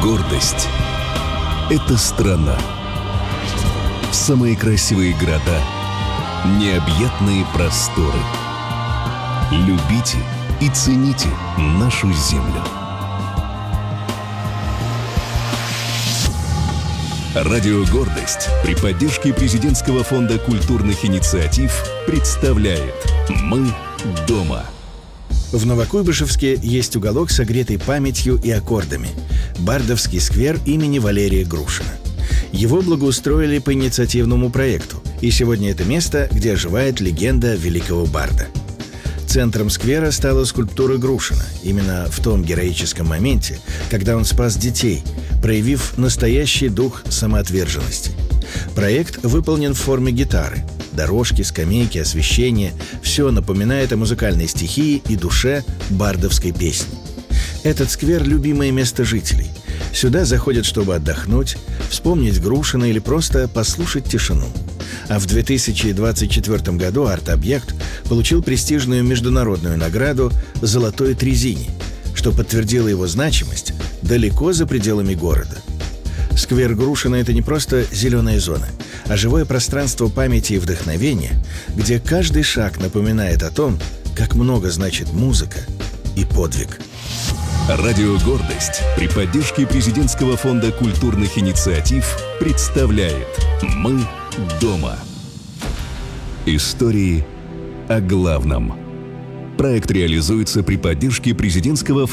Гордость – это страна. Самые красивые города, необъятные просторы. Любите и цените нашу землю. Радио «Гордость» при поддержке Президентского фонда культурных инициатив представляет «Мы дома». В Новокуйбышевске есть уголок, согретый памятью и аккордами – Бардовский сквер имени Валерия Грушина. Его благоустроили по инициативному проекту, и сегодня это место, где оживает легенда великого барда. Центром сквера стала скульптура Грушина, именно в том героическом моменте, когда он спас детей, проявив настоящий дух самоотверженности. Проект выполнен в форме гитары. Дорожки, скамейки, освещение – все напоминает о музыкальной стихии и душе бардовской песни. Этот сквер – любимое место жителей. Сюда заходят, чтобы отдохнуть, вспомнить Грушина или просто послушать тишину. А в 2024 году арт-объект получил престижную международную награду «Золотой Трезини», что подтвердило его значимость далеко за пределами города. Сквер Грушина – это не просто зеленая зона, а живое пространство памяти и вдохновения, где каждый шаг напоминает о том, как много значит музыка и подвиг. Радио «Гордость» при поддержке Президентского фонда культурных инициатив представляет «Мы дома». Истории о главном. Проект реализуется при поддержке Президентского